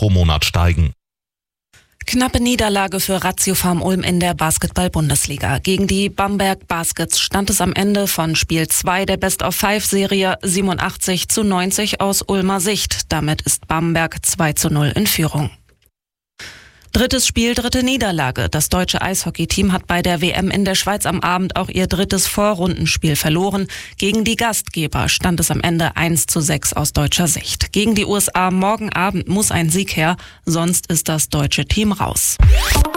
pro Monat steigen. Knappe Niederlage für Ratiofarm Ulm in der Basketball-Bundesliga. Gegen die Bamberg Baskets stand es am Ende von Spiel 2 der Best-of-5-Serie 87-90 aus Ulmer Sicht. Damit ist Bamberg 2:0 in Führung. Drittes Spiel, dritte Niederlage. Das deutsche Eishockeyteam hat bei der WM in der Schweiz am Abend auch ihr drittes Vorrundenspiel verloren. Gegen die Gastgeber stand es am Ende 1:6 aus deutscher Sicht. Gegen die USA morgen Abend muss ein Sieg her, sonst ist das deutsche Team raus.